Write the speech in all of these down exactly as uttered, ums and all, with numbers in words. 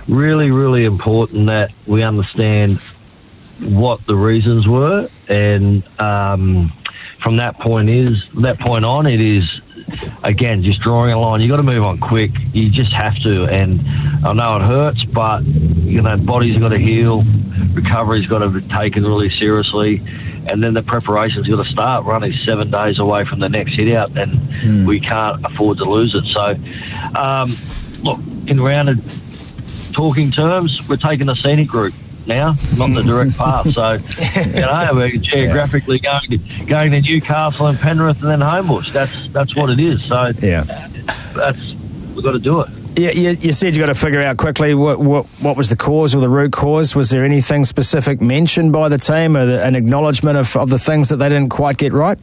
really, really important that we understand what the reasons were, and um, from that point is that point on, it is again just drawing a line. You got to move on quick. You just have to, and I know it hurts, but you know, body's got to heal, recovery's got to be taken really seriously, and then the preparation's got to start. We're only seven days away from the next hit out, and mm. we can't afford to lose it. So, um, look, in rounded talking terms, we're taking the scenic route now, not the direct path. So, you know, we're geographically going to, going to Newcastle and Penrith and then Homebush. That's that's what it is. So, yeah, that's we've got to do it. Yeah, you, you said you got to figure out quickly what, what what was the cause or the root cause. Was there anything specific mentioned by the team, or the, an acknowledgement of, of the things that they didn't quite get right?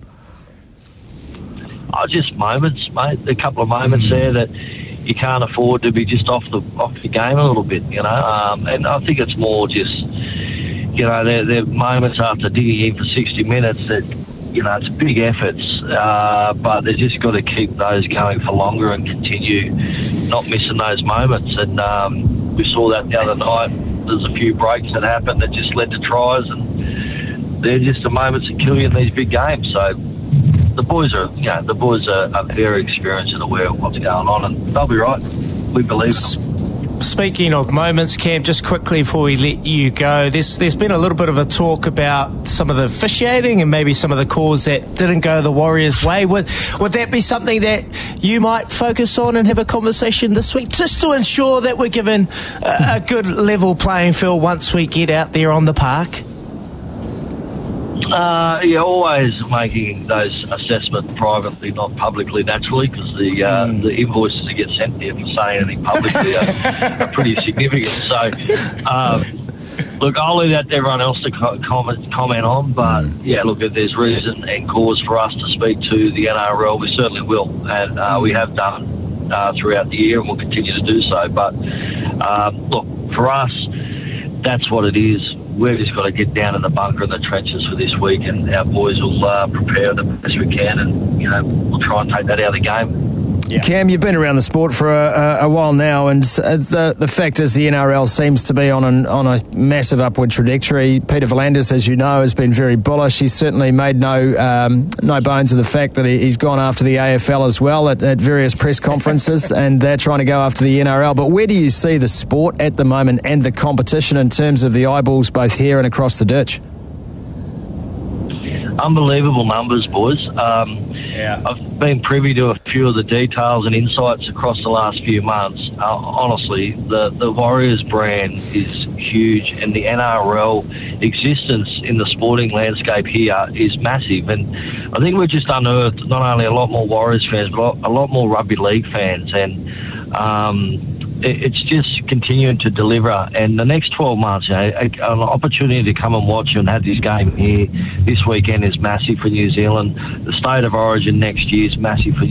Oh, just moments, mate. A couple of moments there that you can't afford to be just off the off the game a little bit, you know. Um, and I think it's more just, you know, there there are moments after digging in for sixty minutes that, you know, it's big efforts, uh, but they've just got to keep those going for longer and continue not missing those moments. And um, we saw that the other night. There's a few breaks that happened that just led to tries, and they're just the moments that kill you in these big games. So the boys are, you know, the boys are, are very experienced and aware of what's going on, and they'll be right. We believe in them. Speaking of moments, Cam, just quickly before we let you go, there's there's been a little bit of a talk about some of the officiating and maybe some of the calls that didn't go the Warriors' way. Would would that be something that you might focus on and have a conversation this week, just to ensure that we're given a, a good level playing field once we get out there on the park? Uh, yeah, always making those assessments privately, not publicly, naturally, because the uh, mm. the invoices that get sent there for saying anything publicly are, are pretty significant. So, um, look, I'll leave that to everyone else to co- comment comment on. But mm. yeah, look, if there's reason and cause for us to speak to the N R L, we certainly will, and uh, mm. we have done uh, throughout the year, and we'll continue to do so. But um, look, for us, that's what it is. We've just got to get down in the bunker and the trenches for this week, and our boys will uh, prepare the best we can, and you know, we'll try and take that out of the game. Yeah. Cam, you've been around the sport for a, a, a while now, and the the fact is the N R L seems to be on an, on a massive upward trajectory. Peter V'landys, as you know, has been very bullish. He's certainly made no um, no bones of the fact that he, he's gone after the A F L as well at, at various press conferences, and they're trying to go after the N R L. But where do you see the sport at the moment and the competition in terms of the eyeballs both here and across the ditch? Unbelievable numbers, boys. Um, yeah. I've been privy to a few of the details and insights across the last few months. Uh, honestly, the, the Warriors brand is huge, and the N R L existence in the sporting landscape here is massive. And I think we've just unearthed not only a lot more Warriors fans, but a lot more rugby league fans. And um, it's just continuing to deliver, and the next twelve months, you know, an opportunity to come and watch and have this game here this weekend is massive for New Zealand. The State of Origin next year is massive for